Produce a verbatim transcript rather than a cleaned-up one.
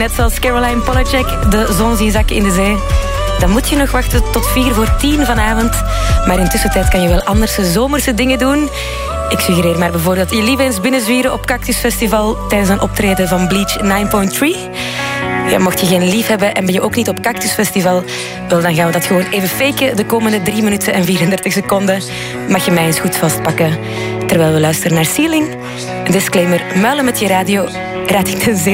Net zoals Caroline Polachek de zon zien zakken in de zee. Dan moet je nog wachten tot vier voor tien vanavond. Maar intussen tijd kan je wel anderse zomerse dingen doen. Ik suggereer maar bijvoorbeeld je lief eens binnenzwieren op Cactus Festival tijdens een optreden van Bleach nine point three. Ja, mocht je geen lief hebben en ben je ook niet op Cactus Festival, wel, dan gaan we dat gewoon even faken. De komende drie minuten en vierendertig seconden mag je mij eens goed vastpakken terwijl we luisteren naar Ceiling. Een disclaimer, muilen met je radio raad ik ten zeer